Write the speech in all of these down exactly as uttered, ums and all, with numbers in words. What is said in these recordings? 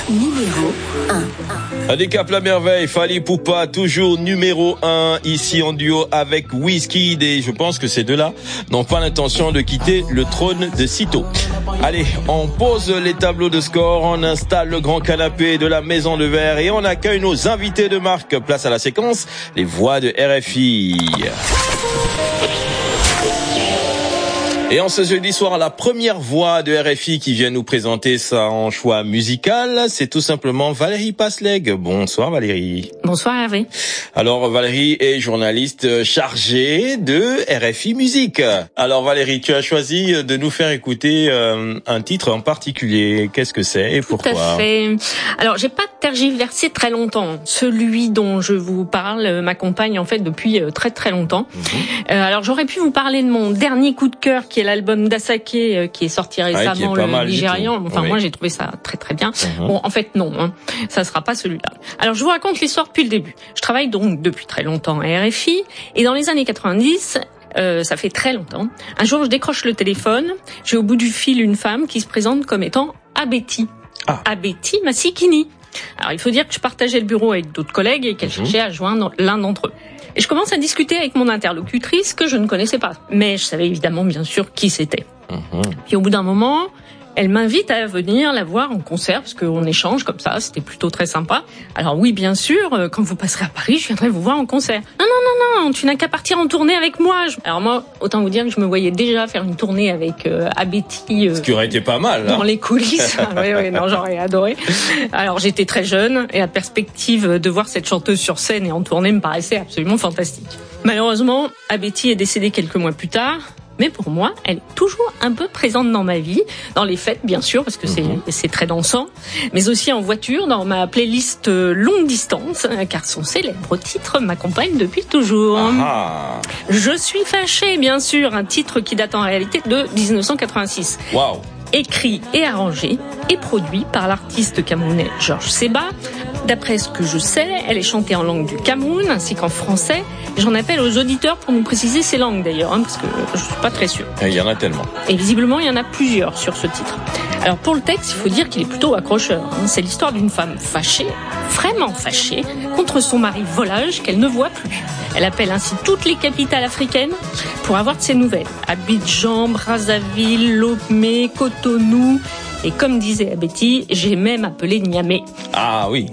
numéro un. Handicap la merveille, Fally Ipupa, toujours numéro un, ici en duo avec Wizkid, et je pense que ces deux-là n'ont pas l'intention de quitter le trône de sitôt. Allez, on pose les tableaux de score, on installe le grand canapé de la Maison de Verre et on accueille nos invités de marque. Place à la séquence, les voix de R F I. Et en ce jeudi soir, la première voix de R F I qui vient nous présenter son choix musical, c'est tout simplement Valérie Pasleg. Bonsoir Valérie. Bonsoir Hervé. Alors Valérie est journaliste chargée de R F I Musique. Alors Valérie, tu as choisi de nous faire écouter euh, un titre en particulier. Qu'est-ce que c'est et pourquoi ? Tout à fait. Alors j'ai pas tergiversé très longtemps. Celui dont je vous parle m'accompagne en fait depuis très très longtemps. Mmh. Euh, alors j'aurais pu vous parler de mon dernier coup de cœur qui est l'album d'Asake euh, qui est sorti récemment, ah, le Nigérian. Enfin, oui. Moi, j'ai trouvé ça très très bien. Uh-huh. Bon, en fait, non, hein, ça sera pas celui-là. Alors, je vous raconte l'histoire depuis le début. Je travaille donc depuis très longtemps à R F I, et dans les années quatre-vingt-dix, euh, ça fait très longtemps. Un jour, je décroche le téléphone. J'ai au bout du fil une femme qui se présente comme étant Abeti. Ah. Abeti Masikini. Alors, il faut dire que je partageais le bureau avec d'autres collègues et qu'elle uh-huh. cherchait à joindre l'un d'entre eux. Et je commence à discuter avec mon interlocutrice que je ne connaissais pas. Mais je savais évidemment, bien sûr, qui c'était. Mmh. Puis au bout d'un moment, elle m'invite à venir la voir en concert, parce qu'on échange comme ça, c'était plutôt très sympa. Alors oui, bien sûr, quand vous passerez à Paris, je viendrai vous voir en concert. Non, non, non, non, tu n'as qu'à partir en tournée avec moi. Alors moi, autant vous dire que je me voyais déjà faire une tournée avec euh, Abeti. Euh, Ce qui aurait été pas mal, dans hein. les coulisses. oui, oui, non, j'aurais adoré. Alors j'étais très jeune, et la perspective de voir cette chanteuse sur scène et en tournée me paraissait absolument fantastique. Malheureusement, Abeti est décédée quelques mois plus tard. Mais pour moi, elle est toujours un peu présente dans ma vie, dans les fêtes bien sûr, parce que c'est, mmh. c'est très dansant, mais aussi en voiture, dans ma playlist longue distance, car son célèbre titre m'accompagne depuis toujours. Ah. Je suis fâchée, bien sûr, un titre qui date en réalité de dix-neuf cent quatre-vingt-six. Waouh. Écrit et arrangé et produit par l'artiste camerounais Georges Seba. D'après ce que je sais, elle est chantée en langue du Cameroun ainsi qu'en français. J'en appelle aux auditeurs pour nous préciser ces langues d'ailleurs, hein, parce que je suis pas très sûre. Il y en a tellement. Et visiblement, il y en a plusieurs sur ce titre. Alors pour le texte, il faut dire qu'il est plutôt accrocheur. Hein. C'est l'histoire d'une femme fâchée, vraiment fâchée, contre son mari volage qu'elle ne voit plus. Elle appelle ainsi toutes les capitales africaines pour avoir de ses nouvelles. Abidjan, Brazzaville, Lomé, Cotonou. Et comme disait Abeti, j'ai même appelé Niamey. Ah oui.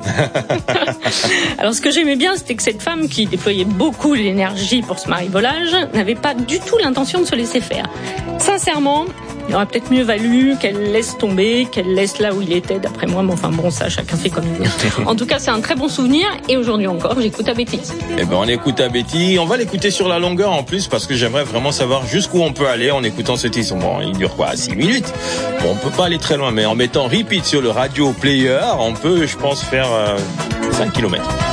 Alors ce que j'aimais bien, c'était que cette femme qui déployait beaucoup l'énergie pour ce mari volage n'avait pas du tout l'intention de se laisser faire. Sincèrement, il aurait peut-être mieux valu qu'elle laisse tomber, qu'elle laisse là où il était, d'après moi. Mais enfin bon, ça, chacun fait comme il veut. En tout cas, c'est un très bon souvenir. Et aujourd'hui encore, j'écoute Abeti. Eh ben, on écoute Abeti. On va l'écouter sur la longueur en plus, parce que j'aimerais vraiment savoir jusqu'où on peut aller en écoutant ce titre. Bon, il dure quoi, six minutes? Bon, on peut pas aller très loin, mais en mettant repeat sur le radio player, on peut, je pense, faire euh, cinq kilomètres.